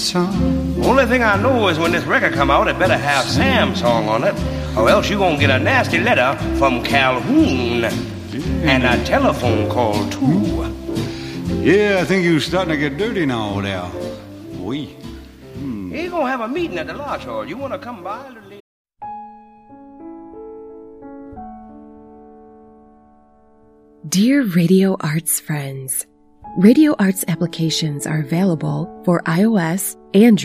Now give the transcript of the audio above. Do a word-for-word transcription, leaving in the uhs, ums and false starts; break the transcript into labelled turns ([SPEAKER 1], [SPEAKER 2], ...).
[SPEAKER 1] song.
[SPEAKER 2] Only thing I know is when this record come out, it better have Sam's song on it, or else you gonna get a nasty letter from Calhoun. And a telephone call, too.
[SPEAKER 1] Yeah, I think you're starting to get dirty now there. Oui.
[SPEAKER 2] Hmm. He's gonna have a meeting at the lodge hall. You wanna come by?
[SPEAKER 3] Dear Radio Arts friends, Radio Arts applications are available for iOS, Android,